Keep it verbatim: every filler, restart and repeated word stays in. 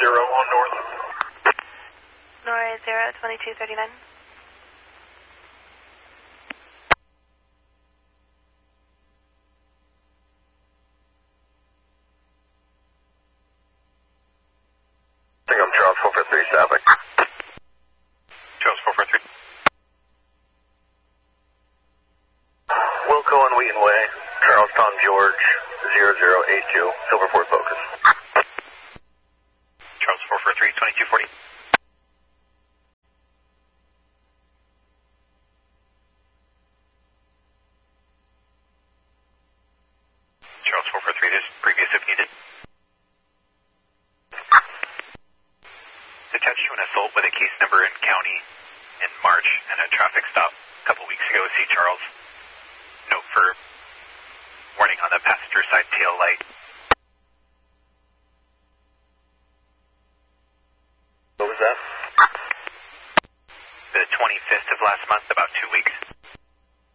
zero on north. North zero, twenty-two thirty-nine. I think I'm Charles four four three Staffing. Charles four four three. Wilco and Wheaton Way, Charles Tom George, zero zero eight two, Silver Ford Focus. Charles four four three, twenty-two forty. Charles four four three, there's previous if needed. Attached to an assault with a case number in county in March and a traffic stop a couple weeks ago. See Charles. Note for warning on the passenger side tail light. What was that? The twenty-fifth of last month, about two weeks.